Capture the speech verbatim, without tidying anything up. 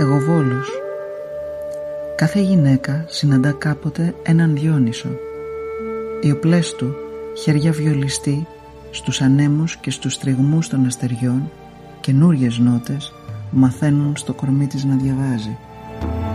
Αιγοβόλος. Κάθε γυναίκα συναντά κάποτε έναν Διόνυσο. Οι οπλές του, χέρια βιολιστή, στους ανέμους και στους τριγμούς των αστεριών, καινούριες νότες μαθαίνουν στο κορμί της να διαβάζει.